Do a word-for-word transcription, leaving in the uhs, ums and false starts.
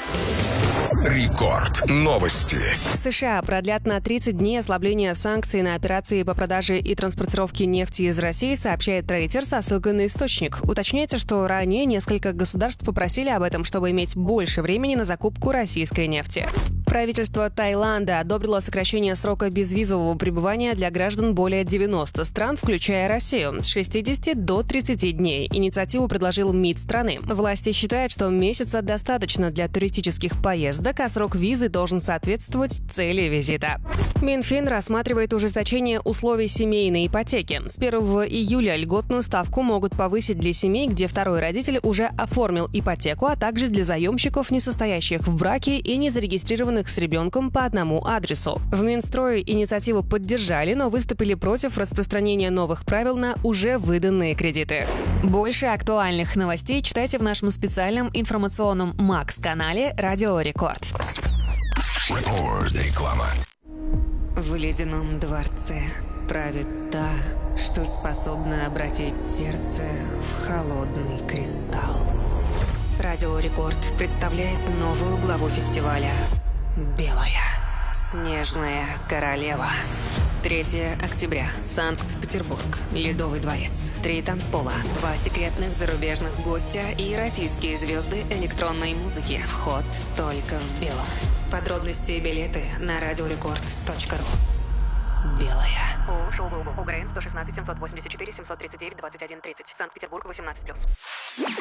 Рекорд. Новости. США продлят на тридцать дней ослабление санкций на операции по продаже и транспортировке нефти из России, сообщает Рейтер со ссылкой на источник. Уточняется, что ранее несколько государств попросили об этом, чтобы иметь больше времени на закупку российской нефти. Правительство Таиланда одобрило сокращение срока безвизового пребывания для граждан более девяноста стран, включая Россию, с шестидесяти до тридцати дней. Инициативу предложил МИД страны. Власти считают, что месяца достаточно для туристических поездок, а срок визы должен соответствовать цели визита. Минфин рассматривает ужесточение условий семейной ипотеки. С первого июля льготную ставку могут повысить для семей, где второй родитель уже оформил ипотеку, а также для заемщиков, не состоящих в браке и не зарегистрированных с ребенком по одному адресу. В Минстрое инициативу поддержали, но выступили против распространения новых правил на уже выданные кредиты. Больше актуальных новостей читайте в нашем специальном информационном Макс-канале «Радио Рекорд». Реклама. В ледяном дворце правит та, что способна обратить сердце в холодный кристалл. Радио Рекорд представляет новую главу фестиваля «Белая снежная королева». третьего октября. Санкт-Петербург. Ледовый дворец. Три танцпола. Два секретных зарубежных гостя и российские звезды электронной музыки. Вход только в белом. Подробности и билеты на радиорекорд точка ру. Белая. ООО «Шоу-Груп». ОГРН сто шестнадцать семьсот восемьдесят четыре семьсот тридцать девять двадцать один тридцать. Санкт-Петербург восемнадцать плюс.